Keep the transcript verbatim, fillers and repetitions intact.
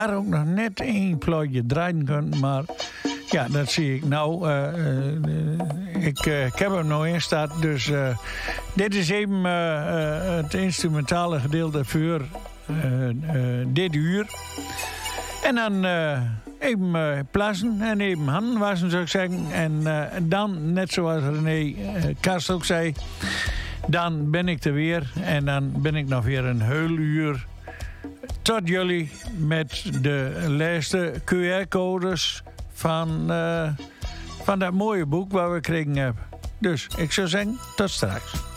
daar ook nog net één plotje draaien kunnen, maar ja, dat zie ik nou. Uh, uh, ik, uh, ik heb hem nog in staan, dus uh, dit is even uh, uh, het instrumentale gedeelte voor uh, uh, dit uur. En dan uh, even uh, plassen en even handen wassen, zou ik zeggen. En uh, dan, net zoals René uh, Kast ook zei, dan ben ik er weer. En dan ben ik nog weer een heel uur tot jullie met de laatste Q R-codes van, uh, van dat mooie boek waar we gekregen hebben. Dus ik zou zeggen, tot straks.